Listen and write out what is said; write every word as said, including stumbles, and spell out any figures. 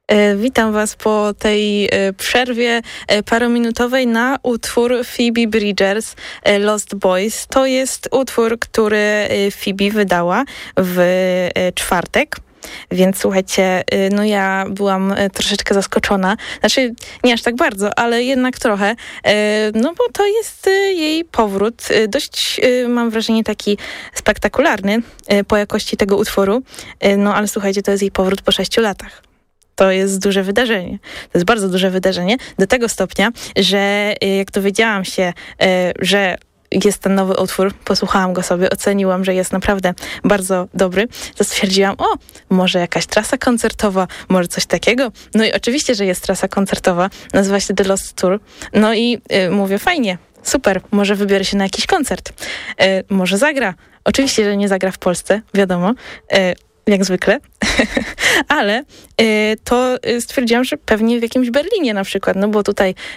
E, Witam Was po tej e, przerwie e, parominutowej na utwór Phoebe Bridgers e, Lost Boys. To jest utwór, który e, Phoebe wydała w e, czwartek. Więc słuchajcie, e, no ja byłam e, troszeczkę zaskoczona. Znaczy, nie aż tak bardzo, ale jednak trochę. E, no bo to jest e, jej powrót. E, dość, e, mam wrażenie, taki spektakularny e, po jakości tego utworu. E, no ale słuchajcie, to jest jej powrót po sześciu latach. To jest duże wydarzenie. To jest bardzo duże wydarzenie. Do tego stopnia, że jak dowiedziałam się, że jest ten nowy utwór, posłuchałam go sobie, oceniłam, że jest naprawdę bardzo dobry, to stwierdziłam, o, może jakaś trasa koncertowa, może coś takiego. No i oczywiście, że jest trasa koncertowa, nazywa się The Lost Tour. No i y, mówię, fajnie, super, może wybiorę się na jakiś koncert. Y, może zagra. Oczywiście, że nie zagra w Polsce, wiadomo, y, jak zwykle, ale y, to stwierdziłam, że pewnie w jakimś Berlinie na przykład, no bo tutaj